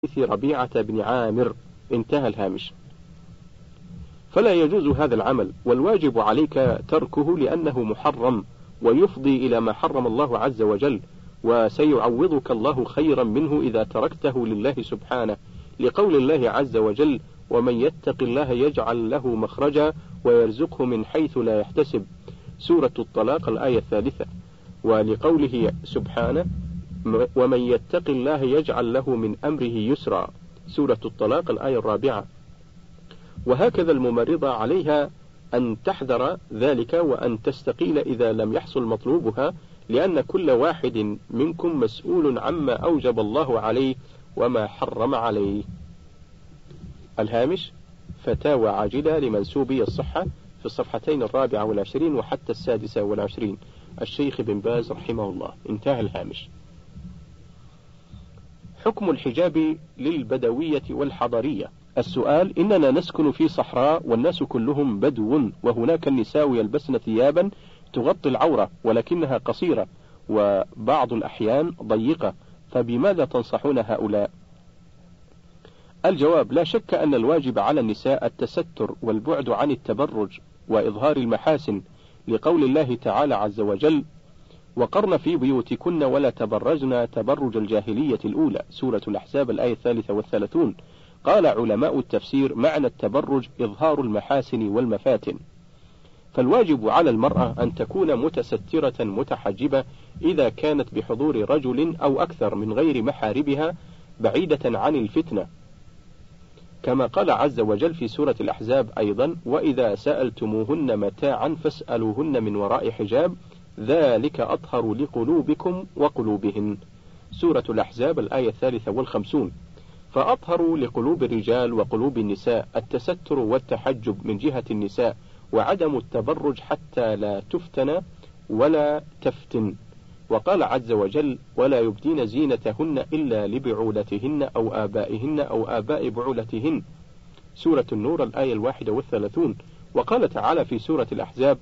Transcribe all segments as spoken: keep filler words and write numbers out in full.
ربيعة بن عامر. انتهى الهامش. فلا يجوز هذا العمل، والواجب عليك تركه لأنه محرم ويفضي إلى ما حرم الله عز وجل، وسيعوضك الله خيرا منه إذا تركته لله سبحانه، لقول الله عز وجل: ومن يتق الله يجعل له مخرجا ويرزقه من حيث لا يحتسب، سورة الطلاق الآية الثالثة. ولقوله سبحانه: ومن يتق الله يجعل له من أمره يسرا، سورة الطلاق الآية الرابعة. وهكذا الممرضة عليها أن تحذر ذلك وأن تستقيل إذا لم يحصل مطلوبها، لأن كل واحد منكم مسؤول عما أوجب الله عليه وما حرم عليه. الهامش: فتاوى عاجلة لمنسوبي الصحة في الصفحتين الرابعة والعشرين وحتى السادسة والعشرين، الشيخ بن باز رحمه الله. انتهى الهامش. حكم الحجاب للبدوية والحضرية. السؤال: إننا نسكن في صحراء والناس كلهم بدو، وهناك النساء يلبسن ثيابا تغطي العورة ولكنها قصيرة وبعض الأحيان ضيقة، فبماذا تنصحون هؤلاء؟ الجواب: لا شك أن الواجب على النساء التستر والبعد عن التبرج وإظهار المحاسن، لقول الله تعالى عز وجل: وقرن في بيوتكن ولا تبرجن تبرج الجاهلية الأولى، سورة الأحزاب الآية الثالثة والثلاثون. قال علماء التفسير: معنى التبرج إظهار المحاسن والمفاتن. فالواجب على المرأة أن تكون متسترة متحجبة إذا كانت بحضور رجل أو أكثر من غير محاربها، بعيدة عن الفتنة، كما قال عز وجل في سورة الأحزاب أيضا: وإذا سألتموهن متاعا فاسألوهن من وراء حجاب ذلك أطهر لقلوبكم وقلوبهن، سورة الأحزاب الآية الثالثة والخمسون. فأطهر لقلوب الرجال وقلوب النساء التستر والتحجب من جهة النساء، وعدم التبرج حتى لا تفتن ولا تفتن. وقال عز وجل: ولا يبدين زينتهن إلا لبعولتهن أو آبائهن أو آباء بعولتهن، سورة النور الآية الواحدة والثلاثون. وقال تعالى في سورة الأحزاب: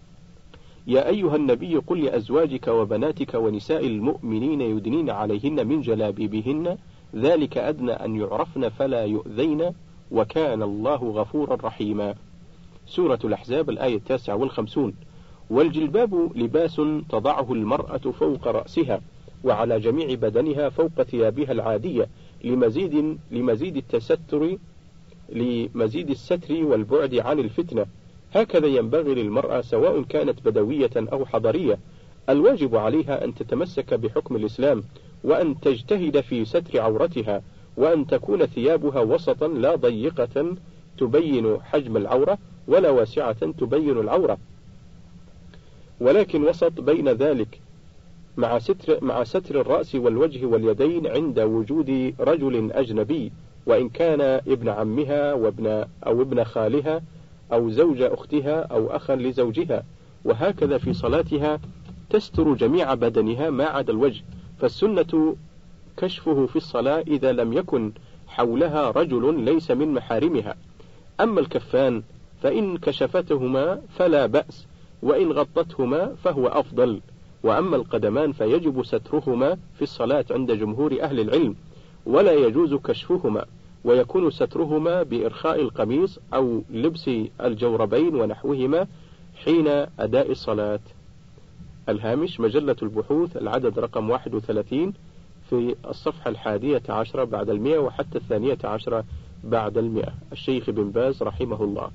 يا أيها النبي قل لأزواجك وبناتك ونساء المؤمنين يدنين عليهن من جلابيبهن ذلك أدنى أن يعرفن فلا يؤذين وكان الله غفورا رحيما، سورة الأحزاب الآية التاسعة والخمسون. والجلباب لباس تضعه المرأة فوق رأسها وعلى جميع بدنها فوق ثيابها العادية، لمزيد لمزيد التستر لمزيد الستر والبعد عن الفتنة. هكذا ينبغي للمرأة سواء كانت بدوية أو حضرية. الواجب عليها أن تتمسك بحكم الإسلام، وأن تجتهد في ستر عورتها، وأن تكون ثيابها وسطا لا ضيقة تبين حجم العورة ولا واسعة تبين العورة، ولكن وسط بين ذلك، مع ستر, مع ستر الرأس والوجه واليدين عند وجود رجل أجنبي، وإن كان ابن عمها وابن أو ابن خالها أو زوج أختها أو أخا لزوجها. وهكذا في صلاتها تستر جميع بدنها ما عدا الوجه، فالسنة كشفه في الصلاة إذا لم يكن حولها رجل ليس من محارمها. أما الكفان فإن كشفتهما فلا بأس، وإن غطتهما فهو أفضل. وأما القدمان فيجب سترهما في الصلاة عند جمهور أهل العلم، ولا يجوز كشفهما، ويكون سترهما بإرخاء القميص أو لبس الجوربين ونحوهما حين أداء الصلاة. الهامش: مجلة البحوث العدد رقم واحد وثلاثين في الصفحة الحادية عشرة بعد المئة وحتى الثانية عشرة بعد المئة، الشيخ بن باز رحمه الله.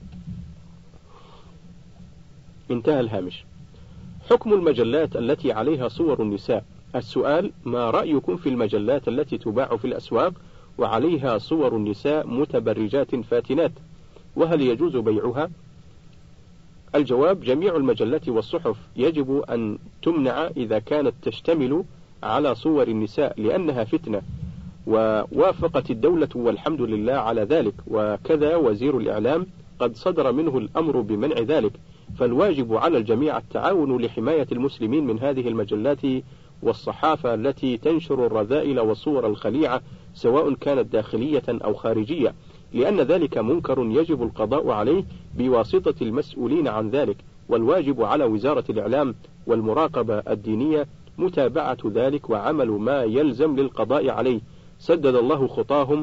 انتهى الهامش. حكم المجلات التي عليها صور النساء. السؤال: ما رأيكم في المجلات التي تباع في الأسواق وعليها صور النساء متبرجات فاتنات، وهل يجوز بيعها؟ الجواب: جميع المجلات والصحف يجب أن تمنع إذا كانت تشتمل على صور النساء، لأنها فتنة، ووافقت الدولة والحمد لله على ذلك، وكذا وزير الإعلام قد صدر منه الأمر بمنع ذلك. فالواجب على الجميع التعاون لحماية المسلمين من هذه المجلات والصحافة التي تنشر الرذائل والصور الخليعة، سواء كانت داخلية أو خارجية، لأن ذلك منكر يجب القضاء عليه بواسطة المسؤولين عن ذلك. والواجب على وزارة الإعلام والمراقبة الدينية متابعة ذلك وعمل ما يلزم للقضاء عليه، سدد الله خطاهم